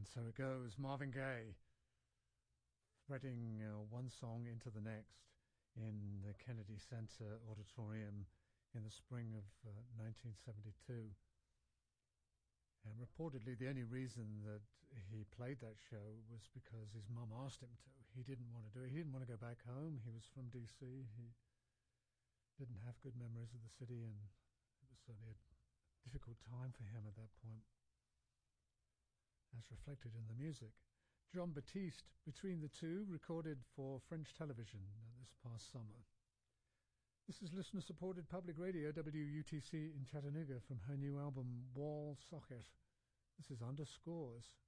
And so it goes. Marvin Gaye, threading one song into the next in the Kennedy Center Auditorium in the spring of 1972. And reportedly, the only reason that he played that show was because his mum asked him to. He didn't want to do it. He didn't want to go back home. He was from D.C. He didn't have good memories of the city, and it was certainly a difficult time for him at that point, as reflected in the music. Jon Batiste, Between the Two, recorded for French television this past summer. This is listener-supported public radio, WUTC in Chattanooga, from her new album Wall Socket. This is Underscores.